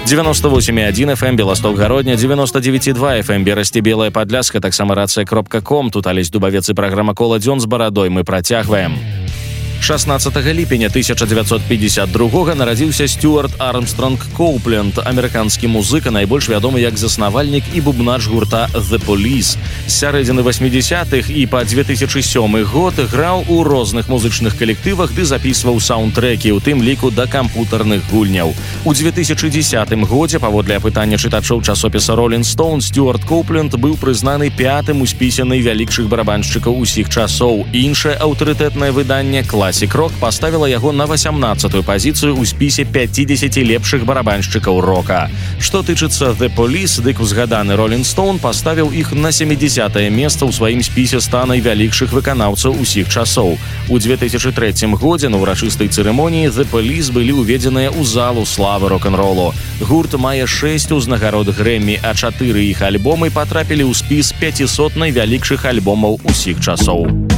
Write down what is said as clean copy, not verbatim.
98,1 FM Белосток-Гародня, 99,2 FM Берасці, Белая Падляска, таксама рацыя.ком. Тут Алесь Дубавец і праграма «Кола дзён» з барадой. Мы працягваем. 16 ліпеня 1952 нарадзіўся Стюарт Армстронг Коупленд, амерыканскі музыка, найбольш вядомы як заснавальнік і бубнач гурта The Police. З сярэдзіны 80-х і па 2007 год граў у розных музычных калектывах ды запісваў саундтрэкі, у тым ліку да кампутарных гульняў. У 2010 годзе, паводле апытання чытачоў часопіса Rolling Stone, Стюарт Коупленд быў прызнаны 5-м у спісе найвялікшых барабаншчыкаў усіх часоў. Іншае аўтарытэтнае выданне Classic Rock поставила яго на 18-ю пазіцыю ў спісе 50 лепшых барабаншчыкаў рока. Што тычыцца The Police, дык узгаданы Rolling Stone паставіў іх на 70-е месца ў сваім спісе 100 найвялікшых выканаўцаў усіх часоў. У 2003 годзе на ўрачыстай цырымоніі The Police былі ўведзеныя ў залу славы рок-н-ролу. Гурт мае 6 узнагарод Грэмі, а 4 іх альбомы патрапілі ў спіс 500 найвялікшых альбомаў усіх часоў.